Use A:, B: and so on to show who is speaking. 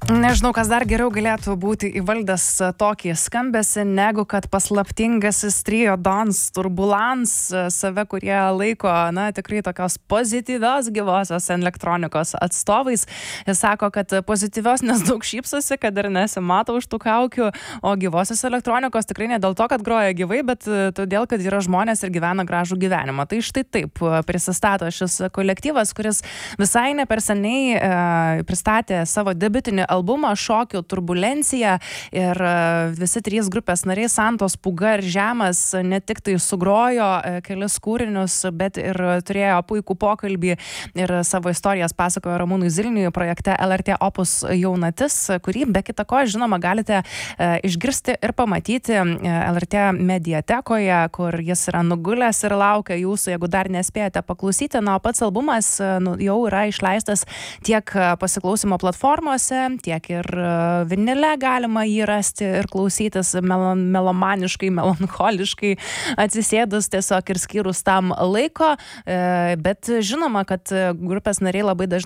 A: Nežinau, kas dar geriau galėtų būti įvaldęs tokį skambesį, negu kad paslaptingasis trio Dons Turbulence, save, kurie laiko, tikrai tokios pozityvios gyvosios elektronikos atstovais. Jis sako, kad pozityvios, nes daug šypsosi, kad ir nesimato už tų kaukių, o gyvosios elektronikos tikrai ne dėl to, kad groja gyvai, bet todėl, kad yra žmonės ir gyvena gražų gyvenimą. Tai štai taip prisistato šis kolektyvas, kuris visai ne per seniai pristatė savo debiutinį albumą Šokių turbulencija, ir visi trys grupės nariai Santos, Pūga ir Žemas ne tik tai sugrojo kelis kūrinius, bet ir turėjo puikų pokalbį ir savo istorijas pasakojo Ramūnui Zilniui projekte LRT Opus Jaunatis, kurį be kita ko, žinoma, galite išgirsti ir pamatyti LRT mediatekoje, kur jis yra nugulęs ir laukia jūsų, jeigu dar nespėjote paklausyti. O pats albumas jau yra išleistas tiek pasiklausimo platformose, tiek ir vinile galima jį rasti ir klausytis melomaniškai, melancholiškai atsisėdus tiesiog ir skyrus tam laiko, bet žinoma, kad grupės nariai labai dažnai